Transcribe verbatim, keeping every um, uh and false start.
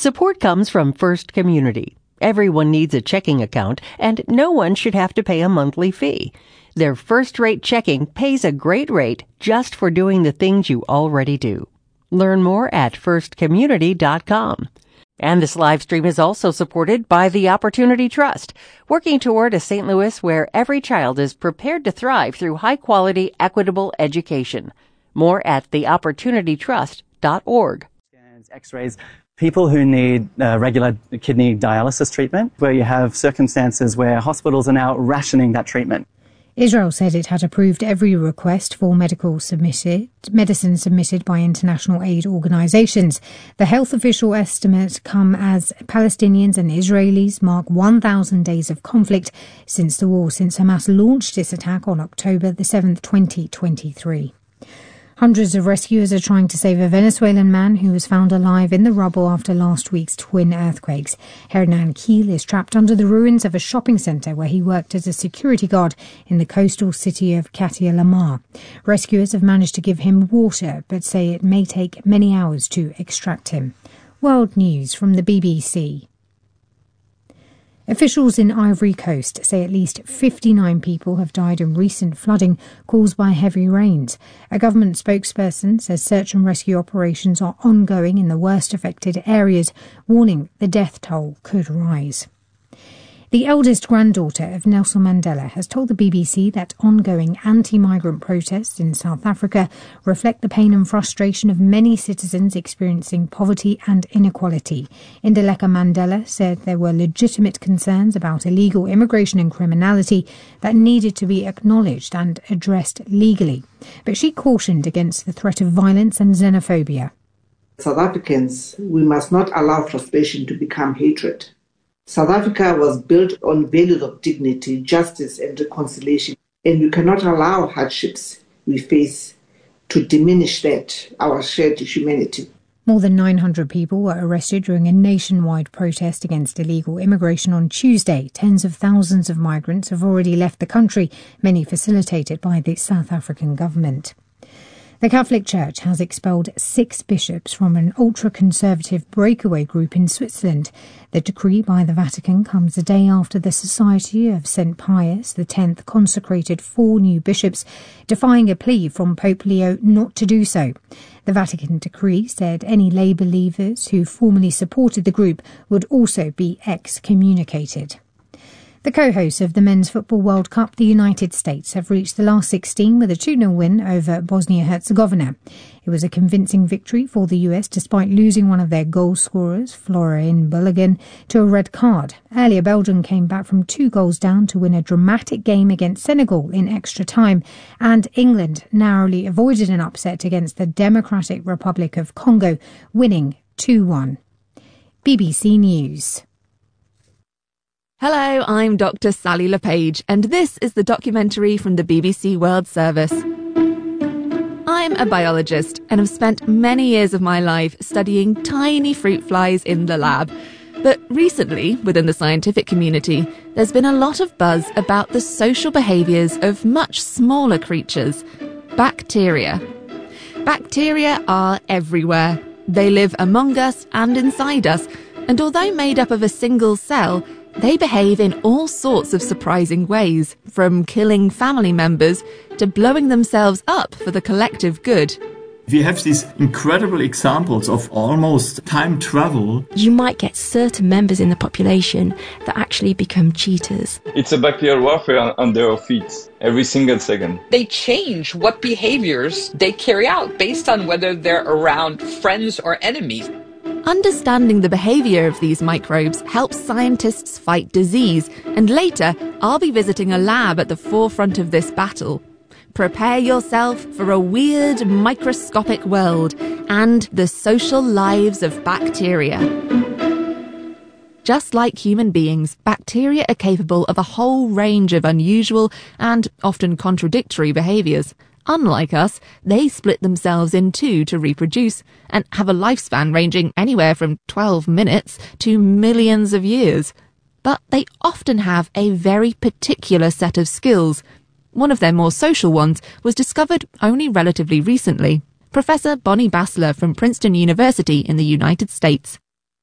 Support comes from First Community. Everyone needs a checking account, and no one should have to pay a monthly fee. Their first-rate checking pays a great rate just for doing the things you already do. Learn more at first community dot com. And this live stream is also supported by the Opportunity Trust, working toward a Saint Louis where every child is prepared to thrive through high-quality, equitable education. More at the opportunity trust dot org. X-rays, people who need uh, regular kidney dialysis treatment, where you have circumstances where hospitals are now rationing that treatment. Israel said it had approved every request for medical submitted, medicine submitted by international aid organisations. The health official estimates come as Palestinians and Israelis mark one thousand days of conflict since the war, since Hamas launched its attack on October the seventh, twenty twenty-three. Hundreds of rescuers are trying to save a Venezuelan man who was found alive in the rubble after last week's twin earthquakes. Hernan Kiel is trapped under the ruins of a shopping centre where he worked as a security guard in the coastal city of Katia Lamar. Rescuers have managed to give him water, but say it may take many hours to extract him. World News from the B B C. Officials in Ivory Coast say at least fifty-nine people have died in recent flooding caused by heavy rains. A government spokesperson says search and rescue operations are ongoing in the worst affected areas, warning the death toll could rise. The eldest granddaughter of Nelson Mandela has told the B B C that ongoing anti-migrant protests in South Africa reflect the pain and frustration of many citizens experiencing poverty and inequality. Indaleka Mandela said there were legitimate concerns about illegal immigration and criminality that needed to be acknowledged and addressed legally. But she cautioned against the threat of violence and xenophobia. South Africans, we must not allow frustration to become hatred. South Africa was built on values of dignity, justice and reconciliation, and we cannot allow hardships we face to diminish that, our shared humanity. More than nine hundred people were arrested during a nationwide protest against illegal immigration on Tuesday. Tens of thousands of migrants have already left the country, many facilitated by the South African government. The Catholic Church has expelled six bishops from an ultra-conservative breakaway group in Switzerland. The decree by the Vatican comes a day after the Society of Saint Pius X consecrated four new bishops, defying a plea from Pope Leo not to do so. The Vatican decree said any lay believers who formerly supported the group would also be excommunicated. The co-hosts of the Men's Football World Cup, the United States, have reached the last sixteen with a two nil win over Bosnia-Herzegovina. It was a convincing victory for the U S despite losing one of their goal scorers, Florin Balogun, to a red card. Earlier, Belgium came back from two goals down to win a dramatic game against Senegal in extra time, and England narrowly avoided an upset against the Democratic Republic of Congo, winning two one. B B C News. Hello, I'm Doctor Sally LePage, and this is the documentary from the B B C World Service. I'm a biologist and have spent many years of my life studying tiny fruit flies in the lab. But recently, within the scientific community, there's been a lot of buzz about the social behaviours of much smaller creatures, bacteria. Bacteria are everywhere. They live among us and inside us, and although made up of a single cell, they behave in all sorts of surprising ways, from killing family members to blowing themselves up for the collective good. We have these incredible examples of almost time travel. You might get certain members in the population that actually become cheaters. It's a bacterial warfare on their feet every single second. They change what behaviors they carry out based on whether they're around friends or enemies. Understanding the behaviour of these microbes helps scientists fight disease, and later I'll be visiting a lab at the forefront of this battle. Prepare yourself for a weird microscopic world and the social lives of bacteria. Just like human beings, bacteria are capable of a whole range of unusual and often contradictory behaviours. Unlike us, they split themselves in two to reproduce and have a lifespan ranging anywhere from twelve minutes to millions of years. But they often have a very particular set of skills. One of their more social ones was discovered only relatively recently. Professor Bonnie Bassler from Princeton University in the United States.